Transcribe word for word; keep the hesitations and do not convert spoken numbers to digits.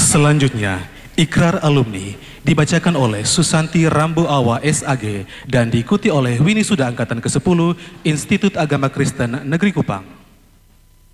Selanjutnya, Ikrar Alumni dibacakan oleh Susanti Rambo Awa S A G dan diikuti oleh Winisuda Angkatan kesepuluh Institut Agama Kristen Negeri Kupang.